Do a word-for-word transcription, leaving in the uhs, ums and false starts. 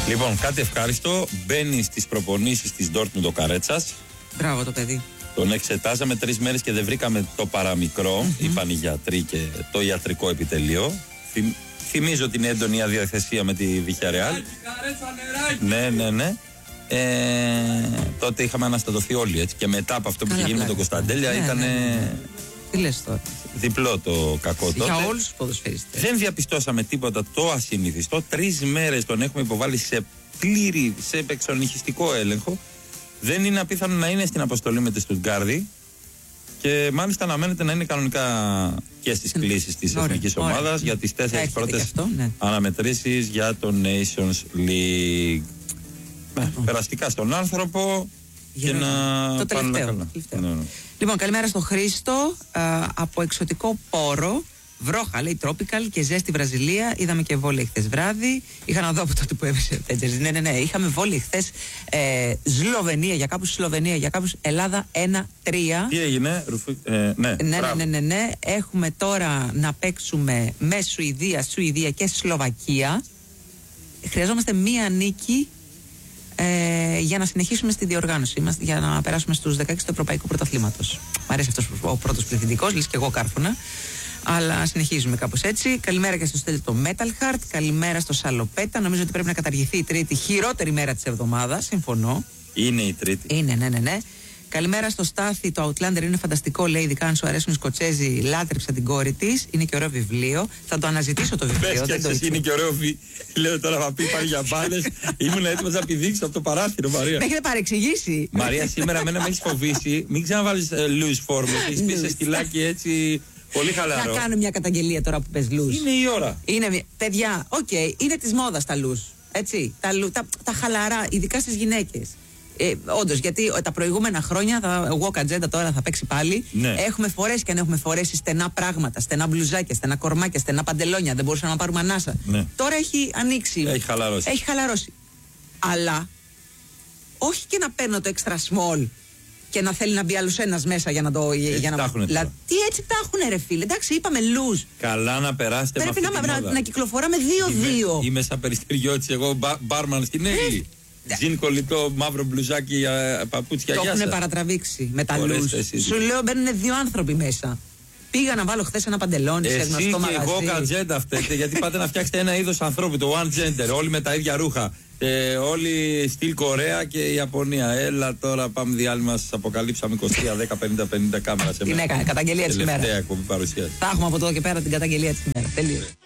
Λοιπόν, κάτι ευχάριστο. Μπαίνει στις προπονήσεις της Ντόρτμουντ ο Καρέτσας. Μπράβο το παιδί. Τον εξετάζαμε τρεις μέρες και δεν βρήκαμε το παραμικρό, mm-hmm. είπαν οι γιατροί και το ιατρικό επιτελείο. Θυμ, θυμίζω την έντονη αδιαθεσία με τη Βιχιαρεάλ. Ναι, ναι, ναι. Ε, τότε είχαμε αναστατωθεί όλοι έτσι. Και μετά από αυτό που είχε γίνει με τον Κωνσταντέλια, ναι, ήταν. Ναι, ναι. Τι λες τώρα. Διπλό το κακό τότε. Για όλους τους ποδοσφαιριστές. Δεν διαπιστώσαμε τίποτα το ασυνηθιστό. Τρεις μέρες τον έχουμε υποβάλει σε πλήρη, σε εξονυχιστικό έλεγχο. Δεν είναι απίθανο να είναι στην αποστολή με τη Στουτγκάρδη. Και μάλιστα αναμένεται να είναι κανονικά και στις κλήσεις της εθνικής ομάδας για τις τέσσερις πρώτες αυτό, ναι. αναμετρήσεις για το Nations League. Ναι, περαστικά στον άνθρωπο για και να το τελευταίο, καλά. τελευταίο. Ναι, ναι. Λοιπόν, καλημέρα στο Χρήστο α, από εξωτικό πόρο. Βρόχα, λέει tropical και ζέστη Βραζιλία. Είδαμε και βόλεϊ χθες βράδυ. Είχα να δω από τότε που έβησε. Ναι, ναι, ναι. Είχαμε βόλεϊ χθες ε, Σλοβενία, για κάπου Σλοβενία, για κάπου Ελλάδα ένα τρία. Τι έγινε, Ρουφί, ε, ναι, ναι, ναι, ναι, ναι, ναι. Έχουμε τώρα να παίξουμε με Σουηδία, Σουηδία και Σλοβακία. Χρειαζόμαστε μία νίκη ε, για να συνεχίσουμε στη διοργάνωση μας, για να περάσουμε στους δεκαέξι του Ευρωπαϊκού Πρωταθλήματος. Μ' αρέσει αυτός ο πρώτος πληθυντικός, λες και εγώ κάρφωνα. Αλλά συνεχίζουμε κάπως έτσι. Καλημέρα και στο Στέλιο το Metal Heart. Καλημέρα στο Σαλοπέτα. Νομίζω ότι πρέπει να καταργηθεί η Τρίτη, χειρότερη μέρα της εβδομάδας. Συμφωνώ. Είναι η Τρίτη. Είναι, ναι, ναι, ναι. Καλημέρα στο Στάθη. Το Outlander είναι φανταστικό, λέει. Ειδικά αν σου αρέσουν οι Σκοτσέζοι. Λάτρεψα την κόρη της. Είναι και ωραίο βιβλίο. Θα το αναζητήσω το βιβλίο. Πες και εσύ είναι και ωραίο βιβλίο. Λέω τώρα θα πει πάλι για μπάλες. Ήμουν έτοιμος να πηδήξω από το παράθυρο, Μαρία. Με έχετε παρεξηγήσει. Μαρία, σήμερα εμένα με έχει φοβήσει. Μην ξαναβάλεις loose form. Έχει πει σε στυλάκι έτσι. Πολύ χαλαρό. Να κάνω μια καταγγελία τώρα που πες λούς. Είναι η ώρα. Είναι, παιδιά, οκ, okay, είναι της μόδας τα λούς. Έτσι. Τα, τα, τα χαλαρά, ειδικά στις γυναίκες. Ε, όντως, γιατί τα προηγούμενα χρόνια, τα walk agenda τώρα θα παίξει πάλι. Ναι. Έχουμε φορέσει και αν έχουμε φορέσει στενά πράγματα, στενά μπλουζάκια, στενά κορμάκια, στενά παντελόνια. Δεν μπορούσαμε να πάρουμε ανάσα. Ναι. Τώρα έχει ανοίξει. Έχει χαλαρώσει. Έχει χαλαρώσει. Αλλά όχι και να παίρνω το extra small και να θέλει να μπει άλλος ένας μέσα για να το. Έτσι για να... Λα... Τι έτσι τα έχουνε, ρε φίλε. Εντάξει, είπαμε lose. Καλά να περάσετε. Πρέπει να, να, να, να κυκλοφοράμε δύο-δύο. Είμαι, είμαι σαν περιστεριώτης εγώ, μπα, μπάρμαν στην Έλλη. Τζιν κολλητό, μαύρο μπλουζάκι, παπούτσια. Το έχουν σας. παρατραβήξει με τα lose. Σου λέω μπαίνουν δύο άνθρωποι μέσα. Πήγα να βάλω χθες ένα παντελόνι σε γνωστό μαγαζί. Εσύ και εγώ κατζέντα φταίτε, γιατί πάτε να φτιάξετε ένα είδος ανθρώπου, το one gender, όλοι με τα ίδια ρούχα. Ε, όλοι στυλ Κορέα και Ιαπωνία. Έλα τώρα πάμε διάλειμμα, σας αποκαλύψαμε είκοσι τρία δέκα πενήντα πενήντα κάμερα σε μένα. Την έκανε, καταγγελία της ημέρας. Τελευταία εκπομπή παρουσίαση. Θα έχουμε από εδώ και πέρα την καταγγελία της ημέρας. Τελείως.